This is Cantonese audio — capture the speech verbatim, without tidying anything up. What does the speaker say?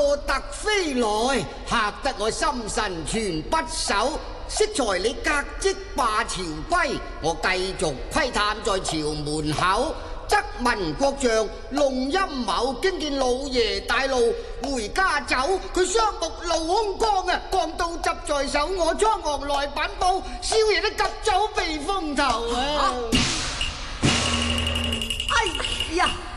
個突飛來，嚇得我心神全不守。適才你革職罷朝歸，我繼續窺探在朝門口。則聞國丈弄陰謀，經見老爺帶路回家走。佢雙目露凶光啊，光刀執在手，我倉皇來稟報，少爺都急走避風頭啊！ 哎呀！